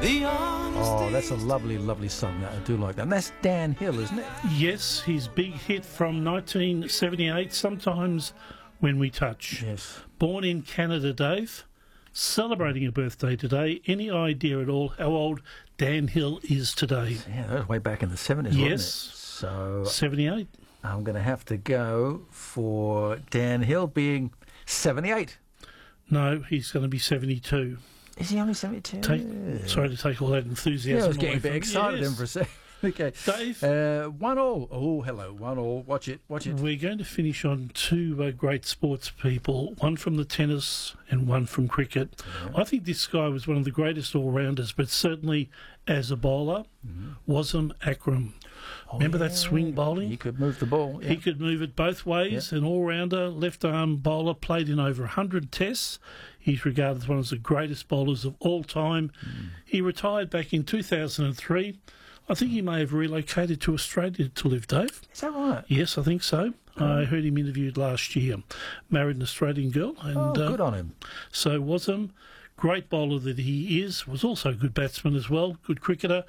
Oh, that's a lovely, lovely song. I do like that. And that's Dan Hill, isn't it? Yes, his big hit from 1978, Sometimes When We Touch. Yes. Born in Canada, Dave. Celebrating a birthday today. Any idea at all how old Dan Hill is today? Yeah, that was way back in the 70s, Yes. wasn't it? So 78. I'm going to have to go for Dan Hill being 78. No, he's going to be 72. Is he only 72? Sorry to take all that enthusiasm. Yeah, I was getting away a bit from- excited Yes. then for a second. Okay. Dave? 1-1. Oh, hello. 1-1. Watch it. We're going to finish on two great sports people, one from the tennis and one from cricket. Yeah. I think this guy was one of the greatest all-rounders, but certainly as a bowler, Wasim Akram. Remember that swing bowling? He could move the ball. Yeah. He could move it both ways, an all-rounder, left-arm bowler, played in over 100 tests. He's regarded as one of the greatest bowlers of all time. He retired back in 2003. I think he may have relocated to Australia to live, Dave. Is that right? Yes, I think so. I heard him interviewed last year. Married an Australian girl. And, good on him. So Wasim, great bowler that he is, was also a good batsman as well, good cricketer.